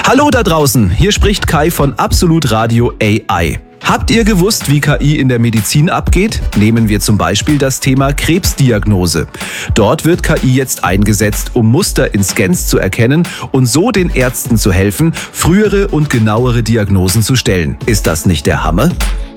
Hallo da draußen, hier spricht Kai von Absolut Radio AI. Habt ihr gewusst, wie KI in der Medizin abgeht? Nehmen wir zum Beispiel das Thema Krebsdiagnose. Dort wird KI jetzt eingesetzt, um Muster in Scans zu erkennen und so den Ärzten zu helfen, frühere und genauere Diagnosen zu stellen. Ist das nicht der Hammer?